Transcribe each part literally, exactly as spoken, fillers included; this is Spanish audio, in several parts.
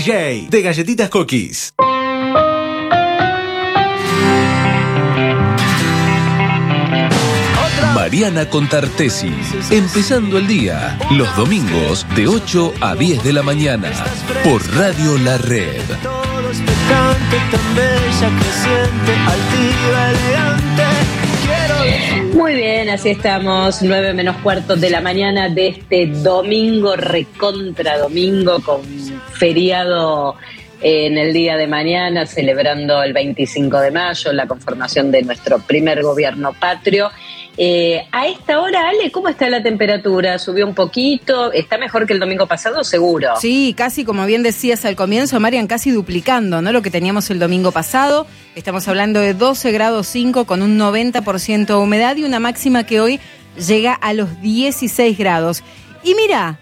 J de Galletitas Cookies. Mariana Contartesi, empezando el día, los domingos de ocho a diez de la mañana, por Radio La Red. Todo es picante, tan bella, creciente, altiva, elegante. Quiero... Muy bien, así estamos, nueve menos cuartos de la mañana de este domingo, recontra domingo, con feriado en el día de mañana, celebrando el veinticinco de mayo, la conformación de nuestro primer gobierno patrio. Eh, a esta hora, Ale, ¿cómo está la temperatura? ¿Subió un poquito? ¿Está mejor que el domingo pasado? Seguro. Sí, casi, como bien decías al comienzo, Marian, casi duplicando, ¿no? Lo que teníamos el domingo pasado. Estamos hablando de doce grados cinco con un noventa por ciento de humedad y una máxima que hoy llega a los dieciséis grados. Y mira,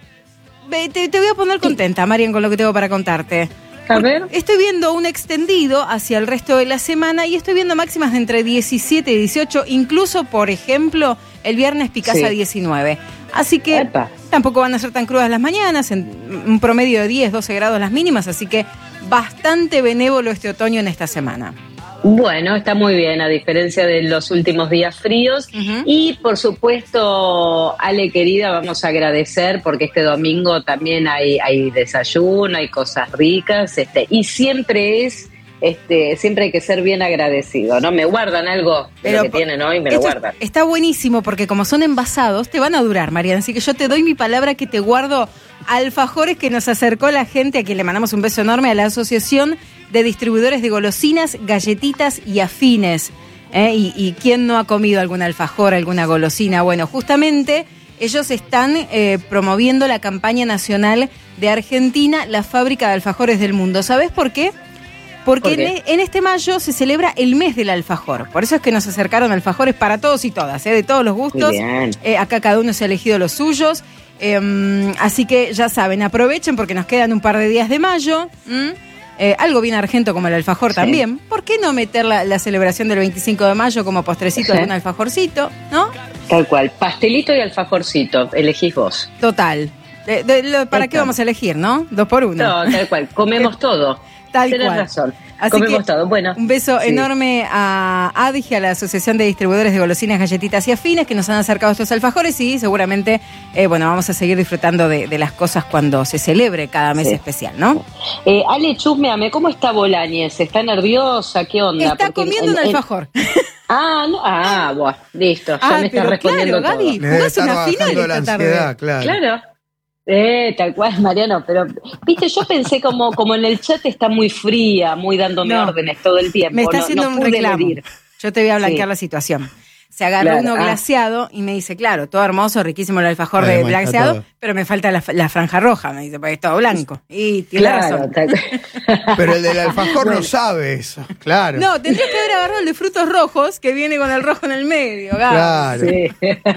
te, te voy a poner contenta, Marian, con lo que tengo para contarte. A ver. Estoy viendo un extendido hacia el resto de la semana y estoy viendo máximas de entre diecisiete y dieciocho, incluso, por ejemplo, el viernes Picasa sí. diecinueve. Así que Epa. Tampoco van a ser tan crudas las mañanas, en un promedio de diez, doce grados las mínimas, así que bastante benévolo este otoño en esta semana. Bueno, está muy bien, a diferencia de los últimos días fríos. Uh-huh. Y, por supuesto, Ale, querida, vamos a agradecer porque este domingo también hay, hay desayuno, hay cosas ricas, este, y siempre es, este, siempre hay que ser bien agradecido, ¿no? Me guardan algo de Pero, lo que tienen hoy, me lo guardan. Está buenísimo porque como son envasados, te van a durar, Mariana, así que yo te doy mi palabra que te guardo alfajores que nos acercó la gente, a quien le mandamos un beso enorme, a la Asociación de Distribuidores de Golosinas, Galletitas y Afines. ¿Eh? Y, y quién no ha comido algún alfajor, alguna golosina. Bueno, justamente ellos están eh, promoviendo la campaña nacional de Argentina, la fábrica de alfajores del mundo. ¿Sabés por qué? Porque ¿Por qué? En, en este mayo se celebra el mes del alfajor. Por eso es que nos acercaron alfajores para todos y todas, ¿eh? De todos los gustos. Eh, acá cada uno se ha elegido los suyos. Eh, así que ya saben, aprovechen porque nos quedan un par de días de mayo. ¿Mm? Eh, algo bien argento como el alfajor sí. también. ¿Por qué no meter la, la celebración del veinticinco de mayo como postrecito sí. algún alfajorcito, ¿no? Tal cual, pastelito y alfajorcito, elegís vos. Total. De, de, lo, ¿Para Esto. qué vamos a elegir, no? Dos por uno. No, tal cual, comemos todo. Tal Tenés cual. razón. Así Comemos que todo. Bueno, un beso sí. enorme a ADIGE, a la Asociación de Distribuidores de Golosinas, Galletitas y Afines, que nos han acercado estos alfajores y seguramente, eh, bueno, vamos a seguir disfrutando de, de las cosas cuando se celebre cada mes sí. especial, ¿no? Eh, Ale, chusmeame, ¿cómo está Bolañez? ¿Está nerviosa? ¿Qué onda? Está Porque comiendo en, un alfajor. En... Ah, no, ah, bueno, listo, ya ah, me está respondiendo claro, todo. Gaby, jugás una final esta ansiedad, tarde. Claro. Claro. Eh, tal cual, Mariano, pero viste, yo pensé como, como en el chat está muy fría, muy dándome no, órdenes todo el tiempo. Me está no, haciendo no un reclamo. Medir. Yo te voy a blanquear sí. la situación. Se agarró claro, uno ah. glaseado y me dice, claro, todo hermoso, riquísimo el alfajor de glaseado, todo. Pero me falta la, la franja roja, me dice, porque es todo blanco. Y tiene claro, razón. Pero el del alfajor no sabe eso, claro. No, tendrías que haber agarrado el de frutos rojos, que viene con el rojo en el medio. Claro. Sí.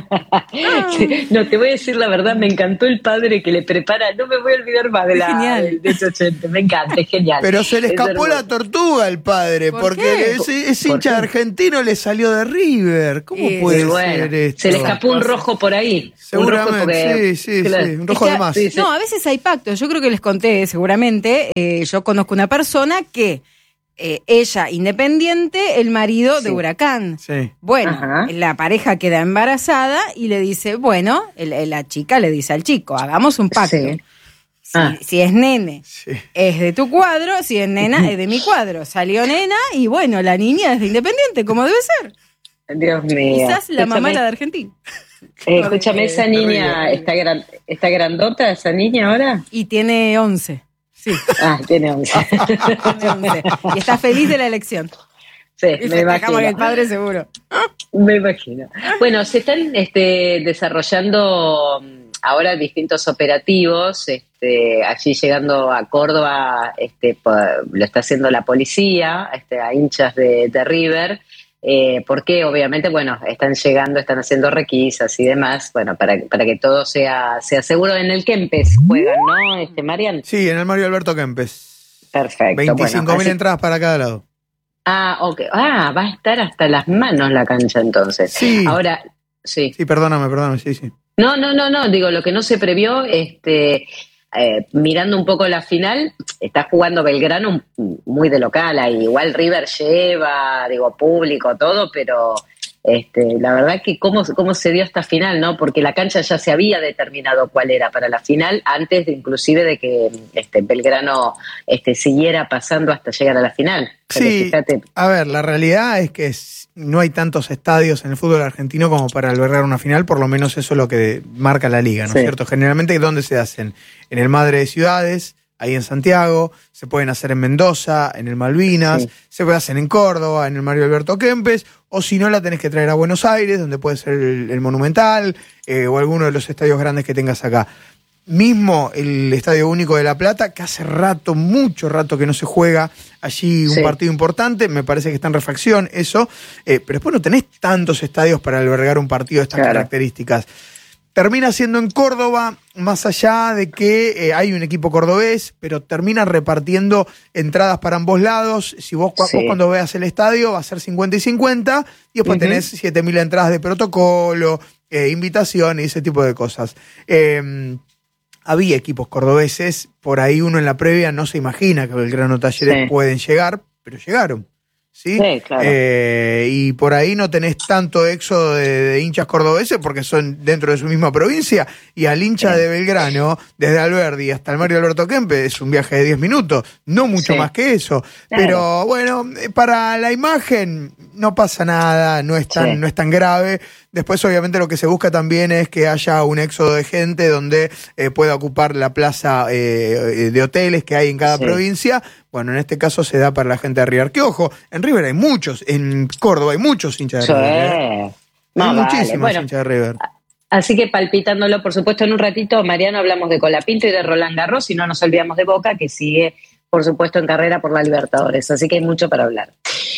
sí. No, te voy a decir la verdad, me encantó el padre que le prepara, no me voy a olvidar más de la genial. de ochenta, me encanta, es genial. Pero se le escapó la tortuga al padre, ¿Por porque qué? ese, ese hincha de argentino le salió de River. ¿Cómo y, puede bueno, ser esto? Se le escapó un rojo por ahí. Seguramente, un rojo porque, sí, sí, claro. sí, un rojo es que, de más. Sí, sí. No, a veces hay pactos. Yo creo que les conté seguramente. Eh, yo conozco una persona que eh, ella independiente, el marido sí. de Huracán. Sí. Bueno, Ajá. la pareja queda embarazada y le dice, bueno, el, la chica le dice al chico, hagamos un pacto. Sí. Si, ah. si es nene, sí. es de tu cuadro, si es nena, es de mi cuadro. Salió nena y bueno, la niña es de Independiente, como debe ser. Dios mío. Quizás la mamá era de Argentina. Eh, escúchame, esa niña está, gran, está grandota, esa niña ahora. Y tiene once. Sí. Ah, tiene once. tiene once. Y está feliz de la elección. Sí, y me imagino. el padre seguro. Me imagino. Bueno, se están este, desarrollando ahora distintos operativos, este, allí llegando a Córdoba, este, lo está haciendo la policía, este, a hinchas de, de River. Eh, porque obviamente, bueno, están llegando, están haciendo requisas y demás, bueno, para, para que todo sea, sea seguro. En el Kempes juegan, ¿no, este, Marian? Sí, en el Mario Alberto Kempes. Perfecto. veinticinco mil bueno, así... entradas para cada lado. Ah, ok. Ah, va a estar hasta las manos la cancha entonces. Sí. Ahora, sí. Sí, perdóname, perdóname, sí, sí. No, no, no, no, digo, lo que no se previó, este... eh, mirando un poco la final, está jugando Belgrano muy de local, ahí igual River lleva, digo, público, todo, pero este, la verdad que cómo, cómo se dio esta final, ¿no? Porque la cancha ya se había determinado cuál era para la final, antes de, inclusive de que este, Belgrano este, siguiera pasando hasta llegar a la final. Pero sí, fíjate. A ver, la realidad es que no hay tantos estadios en el fútbol argentino como para albergar una final, por lo menos eso es lo que marca la liga, ¿no es Sí. cierto? Generalmente, ¿dónde se hacen? En el Madre de Ciudades, ahí en Santiago, se pueden hacer en Mendoza, en el Malvinas, Sí. se puede hacer en Córdoba, en el Mario Alberto Kempes, o si no la tenés que traer a Buenos Aires, donde puede ser el, el Monumental, eh, o alguno de los estadios grandes que tengas acá. Mismo el Estadio Único de La Plata, que hace rato, mucho rato que no se juega allí un Sí. partido importante, me parece que está en refacción eso, eh, pero después no tenés tantos estadios para albergar un partido de estas Claro. características. Termina siendo en Córdoba, más allá de que eh, hay un equipo cordobés, pero termina repartiendo entradas para ambos lados. Si vos, Sí. vos cuando veas el estadio va a ser cincuenta y cincuenta, y después Uh-huh. tenés siete mil entradas de protocolo, eh, invitación y ese tipo de cosas. Eh, Había equipos cordobeses, por ahí uno en la previa no se imagina que Belgrano Talleres Sí. pueden llegar, pero llegaron. ¿Sí? Sí, claro. Eh, y por ahí no tenés tanto éxodo de, de hinchas cordobeses porque son dentro de su misma provincia, y al hincha Sí. de Belgrano, desde Alberdi hasta el Mario Alberto Kempes, es un viaje de diez minutos, no mucho Sí. más que eso. Claro. Pero bueno, eh, para la imagen no pasa nada, no es tan, Sí. no es tan grave. Después, obviamente, lo que se busca también es que haya un éxodo de gente donde eh, pueda ocupar la plaza eh, de hoteles que hay en cada Sí. provincia. Bueno, en este caso se da para la gente de River. Que ojo, en River hay muchos, en Córdoba hay muchos hinchas de Sí. River. ¿eh? No, Hay vale. muchísimos Bueno, hinchas de River. así que palpitándolo, por supuesto, en un ratito, Mariano, hablamos de Colapinto y de Roland Garros, y no nos olvidamos de Boca, que sigue, por supuesto, en carrera por la Libertadores. Así que hay mucho para hablar.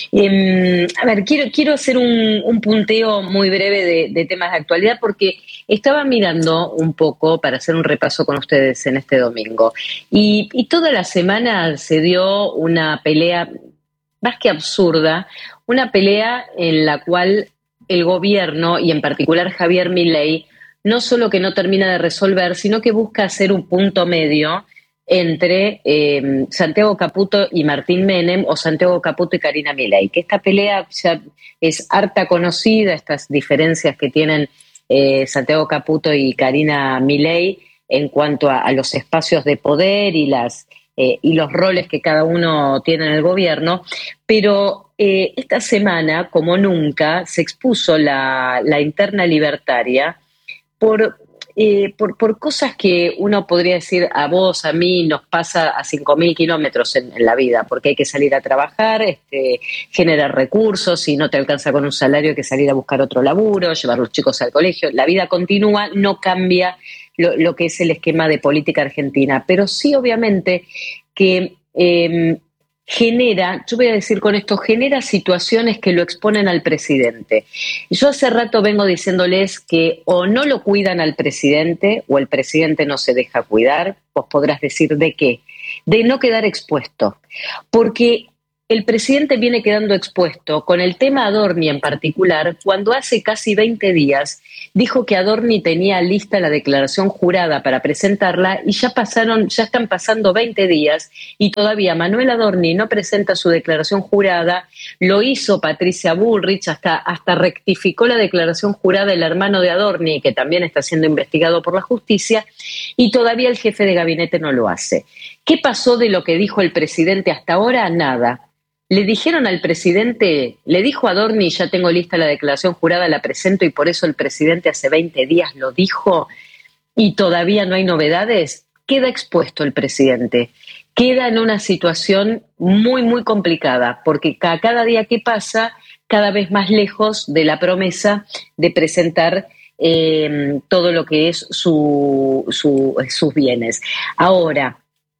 Eh, a ver, quiero, quiero hacer un, un punteo muy breve de, de temas de actualidad, porque estaba mirando un poco para hacer un repaso con ustedes en este domingo. Y, y toda la semana se dio una pelea, más que absurda, una pelea en la cual el gobierno, y en particular Javier Milei, no solo que no termina de resolver, sino que busca hacer un punto medio entre eh, Santiago Caputo y Martín Menem, o Santiago Caputo y Karina Milei, que esta pelea ya es harta conocida, estas diferencias que tienen eh, Santiago Caputo y Karina Milei en cuanto a, a los espacios de poder y, las, eh, y los roles que cada uno tiene en el gobierno, pero eh, esta semana, como nunca, se expuso la, la interna libertaria por... Eh, por, por cosas que uno podría decir a vos, a mí, nos pasa a cinco mil kilómetros en, en la vida, porque hay que salir a trabajar, este, generar recursos, si no te alcanza con un salario hay que salir a buscar otro laburo, llevar los chicos al colegio, la vida continúa, no cambia lo, lo que es el esquema de política argentina, pero sí obviamente que... Eh, genera, yo voy a decir con esto, genera situaciones que lo exponen al presidente. Yo hace rato vengo diciéndoles que o no lo cuidan al presidente o el presidente no se deja cuidar. Vos podrás decir de qué, de no quedar expuesto, porque el presidente viene quedando expuesto con el tema Adorni en particular, cuando hace casi veinte días dijo que Adorni tenía lista la declaración jurada para presentarla, y ya pasaron, ya están pasando veinte días y todavía Manuel Adorni no presenta su declaración jurada. Lo hizo Patricia Bullrich, hasta, hasta rectificó la declaración jurada el hermano de Adorni, que también está siendo investigado por la justicia, y todavía el jefe de gabinete no lo hace. ¿Qué pasó de lo que dijo el presidente hasta ahora? Nada. Le dijeron al presidente, le dijo a Adorni, ya tengo lista la declaración jurada, la presento, y por eso el presidente hace veinte días lo dijo, y todavía no hay novedades. Queda expuesto el presidente, queda en una situación muy, muy complicada, porque cada, cada día que pasa, cada vez más lejos de la promesa de presentar eh, todo lo que es su, su, sus bienes. Ahora,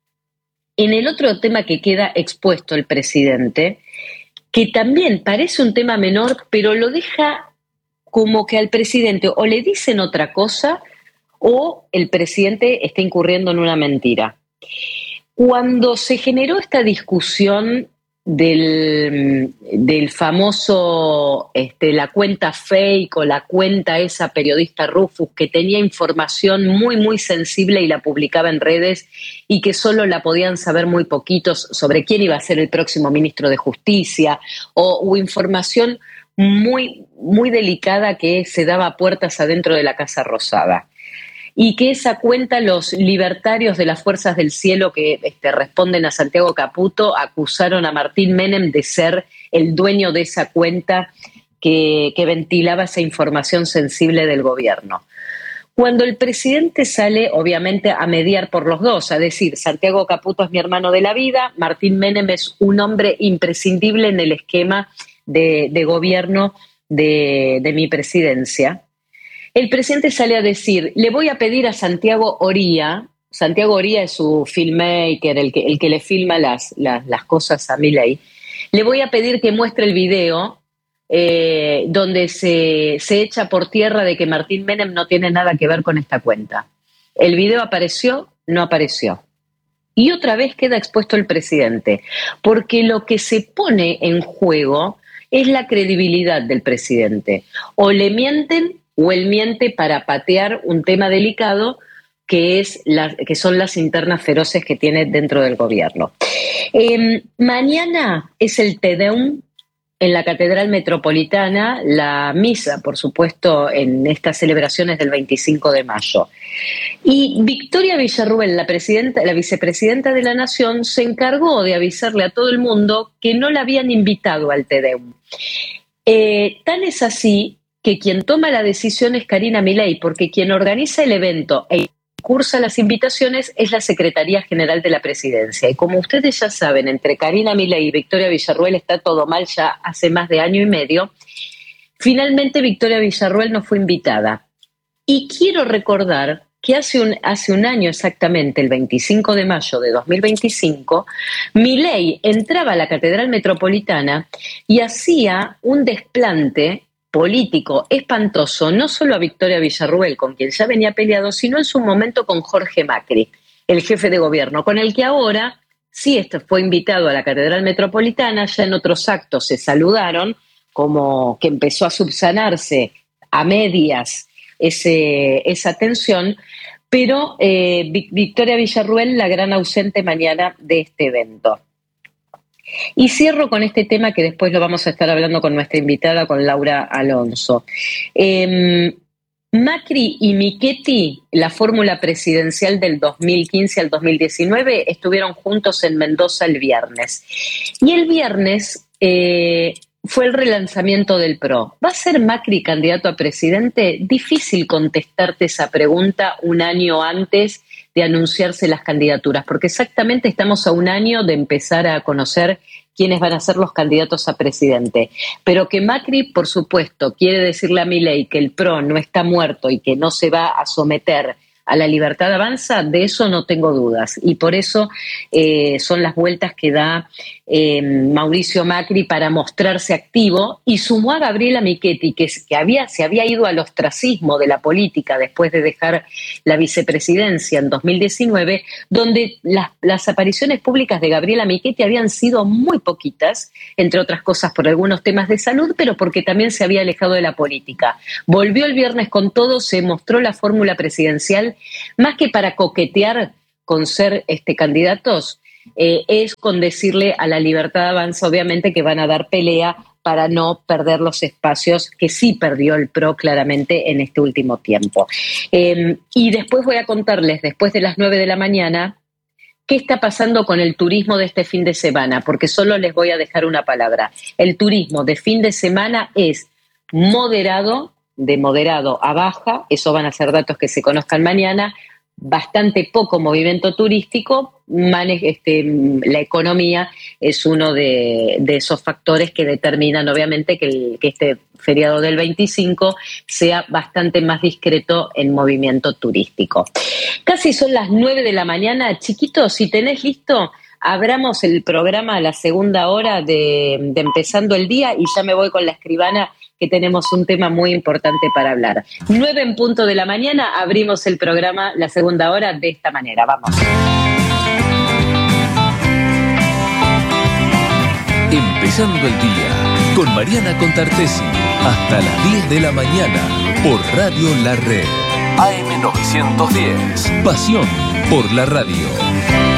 en el otro tema que queda expuesto el presidente, que también parece un tema menor, pero lo deja como que al presidente o le dicen otra cosa o el presidente está incurriendo en una mentira. Cuando se generó esta discusión del, del famoso, este, la cuenta fake o la cuenta esa periodista Rufus que tenía información muy, muy sensible y la publicaba en redes y que solo la podían saber muy poquitos sobre quién iba a ser el próximo ministro de Justicia, o, o información muy, muy delicada que se daba a puertas adentro de la Casa Rosada. Y que esa cuenta los libertarios de las Fuerzas del Cielo que este, responden a Santiago Caputo acusaron a Martín Menem de ser el dueño de esa cuenta que, que ventilaba esa información sensible del gobierno. Cuando el presidente sale, obviamente, a mediar por los dos, a decir, Santiago Caputo es mi hermano de la vida, Martín Menem es un hombre imprescindible en el esquema de, de gobierno de, de mi presidencia, el presidente sale a decir, le voy a pedir a Santiago Oría, Santiago Oría es su filmmaker, el que, el que le filma las, las, las cosas a Milei, le voy a pedir que muestre el video eh, donde se, se echa por tierra de que Martín Menem no tiene nada que ver con esta cuenta. El video apareció, no apareció. Y otra vez queda expuesto el presidente, porque lo que se pone en juego es la credibilidad del presidente. O le mienten o él miente para patear un tema delicado que, es la, que son las internas feroces que tiene dentro del gobierno. Eh, mañana es el Te Deum en la Catedral Metropolitana, la misa, por supuesto, en estas celebraciones del veinticinco de mayo. Y Victoria Villarruel, la, presidenta, la vicepresidenta de la Nación, se encargó de avisarle a todo el mundo que no la habían invitado al Te Deum. Eh, tan es así que quien toma la decisión es Karina Milei, porque quien organiza el evento e cursa las invitaciones es la Secretaría General de la Presidencia. Y como ustedes ya saben, entre Karina Milei y Victoria Villarruel está todo mal ya hace más de año y medio. Finalmente Victoria Villarruel no fue invitada. Y quiero recordar que hace un, hace un año exactamente, el veinticinco de mayo de dos mil veinticinco, Milei entraba a la Catedral Metropolitana y hacía un desplante político espantoso, no solo a Victoria Villarruel, con quien ya venía peleado, sino en su momento con Jorge Macri, el jefe de gobierno, con el que ahora sí este fue invitado a la Catedral Metropolitana, ya en otros actos se saludaron, como que empezó a subsanarse a medias ese, esa tensión, pero eh, Victoria Villarruel, la gran ausente mañana de este evento. Y cierro con este tema que después lo vamos a estar hablando con nuestra invitada, con Laura Alonso. Eh, Macri y Michetti, la fórmula presidencial del dos mil quince al dos mil diecinueve, estuvieron juntos en Mendoza el viernes. Y el viernes eh, fue el relanzamiento del P R O. ¿Va a ser Macri candidato a presidente? Difícil contestarte esa pregunta un año antes de anunciarse las candidaturas, porque exactamente estamos a un año de empezar a conocer quiénes van a ser los candidatos a presidente. Pero que Macri, por supuesto, quiere decirle a Milei que el P R O no está muerto y que no se va a someter a la Libertad Avanza, de eso no tengo dudas. Y por eso eh, son las vueltas que da eh, Mauricio Macri para mostrarse activo, y sumó a Gabriela Michetti, que, que había, se había ido al ostracismo de la política después de dejar la vicepresidencia en dos mil diecinueve, donde las, las apariciones públicas de Gabriela Michetti habían sido muy poquitas, entre otras cosas por algunos temas de salud, pero porque también se había alejado de la política. Volvió el viernes con todo, se mostró la fórmula presidencial, más que para coquetear con ser este, candidatos, eh, es con decirle a la Libertad Avanza, obviamente, que van a dar pelea para no perder los espacios que sí perdió el P R O claramente en este último tiempo. Eh, y después voy a contarles, después de las nueve de la mañana, qué está pasando con el turismo de este fin de semana, porque solo les voy a dejar una palabra. El turismo de fin de semana es moderado, de moderado a baja, eso van a ser datos que se conozcan mañana, bastante poco movimiento turístico, mane- este, la economía es uno de, de esos factores que determinan obviamente que, el, que este feriado del veinticinco sea bastante más discreto en movimiento turístico. Casi son las nueve de la mañana, chiquitos, si tenés listo, abramos el programa a la segunda hora de, de Empezando el Día, y ya me voy con la escribana, que tenemos un tema muy importante para hablar. Nueve en punto de la mañana, abrimos el programa, la segunda hora, de esta manera. Vamos. Empezando el día con Mariana Contartesi hasta las diez de la mañana por Radio La Red. A M novecientos diez. Pasión por la radio.